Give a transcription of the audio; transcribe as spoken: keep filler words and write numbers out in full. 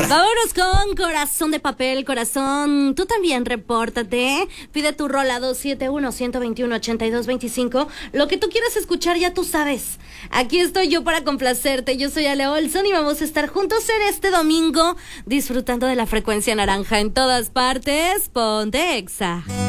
Vámonos con Corazón de Papel, Corazón. Tú también repórtate. Pide tu rola dos siete uno, uno dos uno, ocho dos dos cinco. Lo que tú quieras escuchar ya tú sabes. Aquí estoy yo para complacerte. Yo soy Ale Olson y vamos a estar juntos en este domingo disfrutando de la frecuencia naranja en todas partes. Ponte Exa.